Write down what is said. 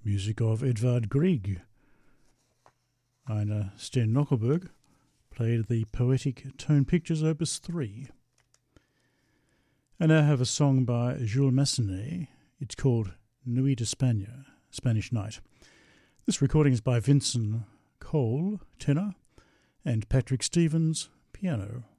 music of Edvard Grieg. Einar Sten Nockelberg played the Poetic Tone Pictures Opus 3. And I have a song by Jules Massenet. It's called Nuit d'Espagne, Spanish Night. This recording is by Vincent Cole, tenor, and Patrick Stevens, piano.